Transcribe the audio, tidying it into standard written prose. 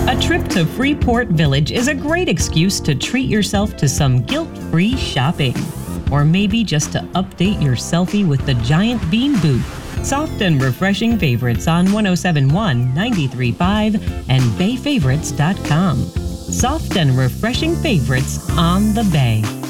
A trip to Freeport Village is a great excuse to treat yourself to some guilt-free shopping. Or maybe just to update your selfie with the giant bean boot. Soft and refreshing favorites on 107.1, 93.5, and bayfavorites.com. Soft and refreshing favorites on the Bay.